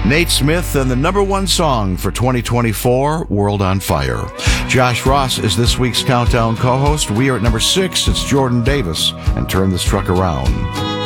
Nate Smith and the number one song for 2024, World on Fire. Josh Ross is this week's Countdown co-host. We are at number 6. It's Jordan Davis and Turn This Truck Around.